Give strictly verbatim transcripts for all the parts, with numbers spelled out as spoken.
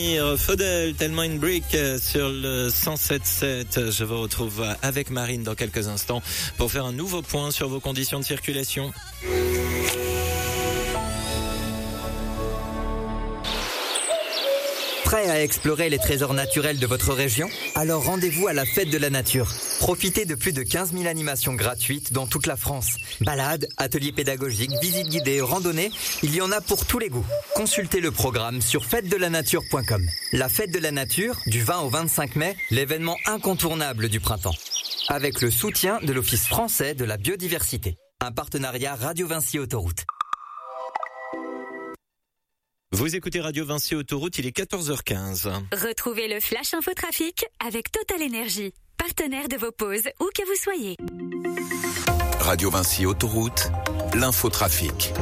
Faudel, tellement une brique sur le cent sept sept. Je vous retrouve avec Marine dans quelques instants pour faire un nouveau point sur vos conditions de circulation. Prêt à explorer les trésors naturels de votre région ? Alors rendez-vous à la Fête de la Nature. Profitez de plus de quinze mille animations gratuites dans toute la France. Balades, ateliers pédagogiques, visites guidées, randonnées, il y en a pour tous les goûts. Consultez le programme sur fête de la nature point com. La Fête de la Nature, du vingt au vingt-cinq mai, l'événement incontournable du printemps. Avec le soutien de l'Office français de la biodiversité. Un partenariat Radio Vinci Autoroute. Vous écoutez Radio Vinci Autoroute, il est quatorze heures quinze. Retrouvez le Flash Infotrafic avec Total Énergie, partenaire de vos pauses, où que vous soyez. Radio Vinci Autoroute, l'infotrafic.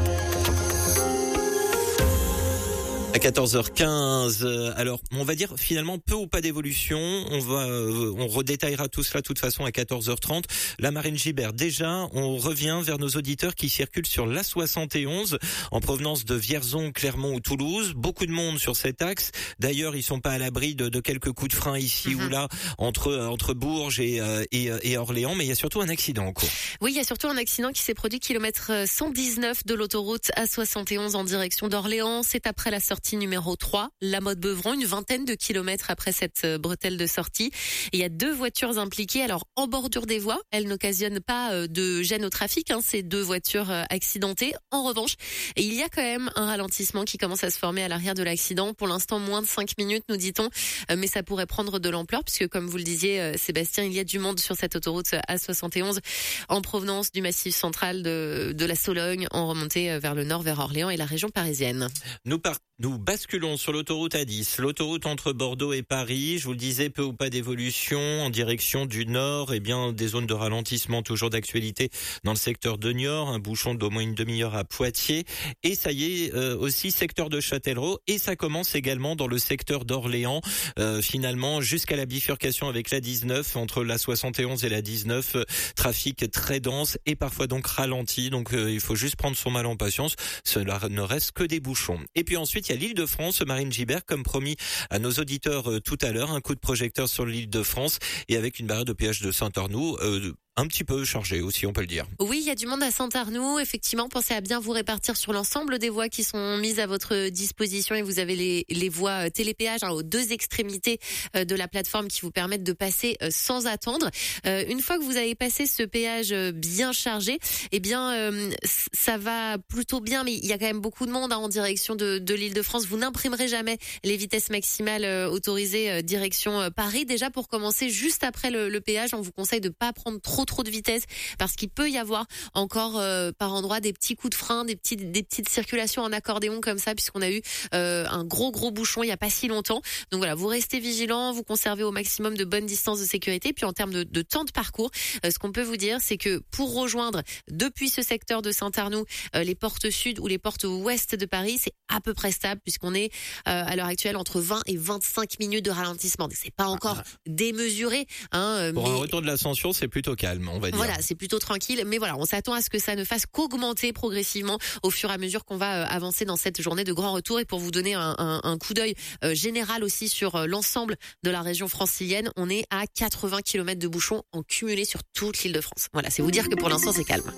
À quatorze heures quinze, alors on va dire finalement peu ou pas d'évolution, on va, on redétaillera tout cela de toute façon à quatorze heures trente. La Marine Gibert, déjà, on revient vers nos auditeurs qui circulent sur l'A soixante et onze en provenance de Vierzon, Clermont ou Toulouse. Beaucoup de monde sur cet axe. D'ailleurs, ils sont pas à l'abri de, de quelques coups de frein ici mm-hmm. ou là entre entre Bourges et, et, et Orléans, mais il y a surtout un accident en cours. Oui, il y a surtout un accident qui s'est produit kilomètre cent dix-neuf de l'autoroute A soixante et onze en direction d'Orléans. C'est après la sortie numéro trois, la Motte-Beuvron, une vingtaine de kilomètres après cette bretelle de sortie. Il y a deux voitures impliquées. Alors, en bordure des voies, elles n'occasionnent pas de gêne au trafic, hein, ces deux voitures accidentées. En revanche, il y a quand même un ralentissement qui commence à se former à l'arrière de l'accident. Pour l'instant, moins de cinq minutes, nous dit-on, mais ça pourrait prendre de l'ampleur puisque, comme vous le disiez, Sébastien, il y a du monde sur cette autoroute A soixante et onze en provenance du massif central de, de la Sologne, en remontée vers le nord, vers Orléans et la région parisienne. Nous partons. Nous basculons sur l'autoroute A dix, l'autoroute entre Bordeaux et Paris. Je vous le disais, peu ou pas d'évolution en direction du nord. Et bien, des zones de ralentissement toujours d'actualité dans le secteur de Niort. Un bouchon d'au moins une demi-heure à Poitiers. Et ça y est, euh, aussi secteur de Châtellerault. Et ça commence également dans le secteur d'Orléans. Euh, finalement, jusqu'à la bifurcation avec la dix-neuf, entre la soixante et onze et la dix-neuf. Euh, trafic très dense et parfois donc ralenti. Donc, euh, il faut juste prendre son mal en patience. Cela ne reste que des bouchons. Et puis ensuite, il y a l'Île-de-France, Marine Gibert, comme promis à nos auditeurs euh, tout à l'heure, un coup de projecteur sur l'Île-de-France et avec une barrière de péage de Saint-Arnoux euh, un petit peu chargée aussi, on peut le dire. Oui, il y a du monde à Saint-Arnoux. Effectivement, pensez à bien vous répartir sur l'ensemble des voies qui sont mises à votre disposition et vous avez les, les voies télépéage hein, aux deux extrémités euh, de la plateforme qui vous permettent de passer euh, sans attendre. Euh, une fois que vous avez passé ce péage bien chargé, eh bien, euh, ça va plutôt bien, mais il y a quand même beaucoup de monde hein, en direction de, de l'Île-de-France. Vous n'imprimerez jamais les vitesses maximales euh, autorisées euh, direction euh, Paris. Déjà, pour commencer, juste après le, le péage, on vous conseille de pas prendre trop trop de vitesse parce qu'il peut y avoir encore euh, par endroit des petits coups de frein, des petites des petites circulations en accordéon comme ça puisqu'on a eu euh, un gros gros bouchon il y a pas si longtemps. Donc voilà, vous restez vigilants, vous conservez au maximum de bonnes distances de sécurité. Puis en termes de, de temps de parcours, euh, ce qu'on peut vous dire, c'est que pour rejoindre depuis ce secteur de Saint-Arnoux euh, les portes sud ou les portes ouest de Paris, c'est à peu près stable puisqu'on est euh, à l'heure actuelle entre vingt et vingt-cinq minutes de ralentissement. Donc c'est pas encore ah. démesuré. Hein, pour mais... un retour de l'ascension, c'est plutôt calme. On va dire. Voilà, c'est plutôt tranquille, mais voilà, on s'attend à ce que ça ne fasse qu'augmenter progressivement au fur et à mesure qu'on va avancer dans cette journée de grand retour. Et pour vous donner un, un, un coup d'œil euh, général aussi sur euh, l'ensemble de la région francilienne, on est à quatre-vingts kilomètres de bouchons en cumulé sur toute l'Île-de-France. Voilà, c'est vous dire que pour l'instant c'est calme.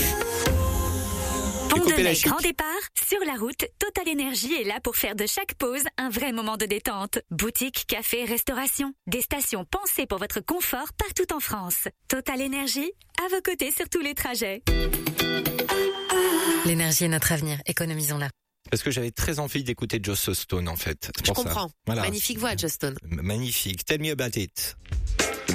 Pont-de-Lay, grand départ, sur la route, Total Énergie est là pour faire de chaque pause un vrai moment de détente. Boutique, café, restauration, des stations pensées pour votre confort partout en France. Total Énergie, à vos côtés sur tous les trajets. L'énergie est notre avenir, économisons-la. Parce que j'avais très envie d'écouter Joss Stone en fait. Je comprends. Voilà. Magnifique voix, Joss Stone. Magnifique. Tell me about it.